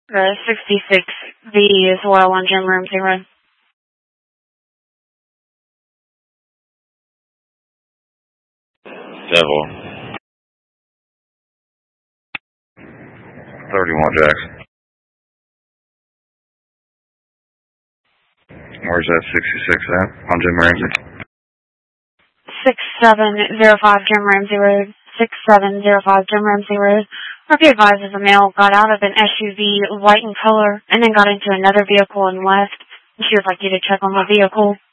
The 66B as well on Jim Ramsey Road. Devil. 31 Jackson. Where's that 66 at on Jim Ramsey? 6705 Jim Ramsey Road. 6705 Jim Ramsey Road. RP advises a male got out of an SUV white in color and then got into another vehicle and left. She would like you to check on the vehicle.